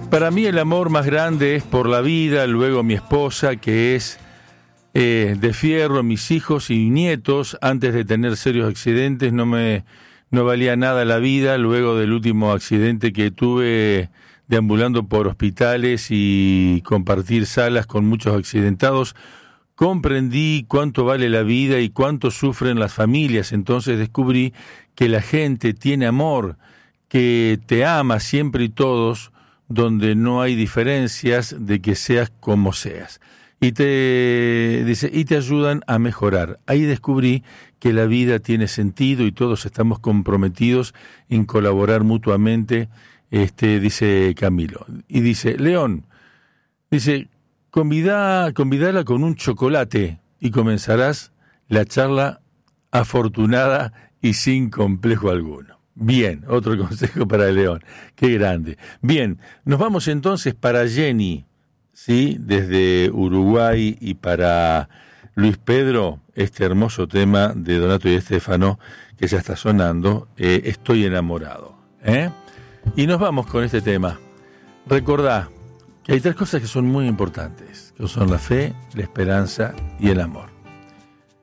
Para mí el amor más grande es por la vida, luego mi esposa, que es de fierro, mis hijos y nietos. Antes de tener serios accidentes no valía nada la vida. Luego del último accidente que tuve deambulando por hospitales y compartir salas con muchos accidentados, comprendí cuánto vale la vida y cuánto sufren las familias. Entonces descubrí que la gente tiene amor, que te ama siempre y todos, donde no hay diferencias de que seas como seas. Y te ayudan a mejorar. Ahí descubrí que la vida tiene sentido y todos estamos comprometidos en colaborar mutuamente, dice Camilo. Y dice, León, dice, convidala con un chocolate y comenzarás la charla afortunada y sin complejo alguno. Bien, otro consejo para León. Qué grande. Bien, nos vamos entonces para Jenny, ¿sí? Desde Uruguay, y para Luis Pedro, este hermoso tema de Donato y Estefano que ya está sonando, Estoy enamorado. Y nos vamos con este tema. Recordá que hay tres cosas que son muy importantes, que son la fe, la esperanza y el amor.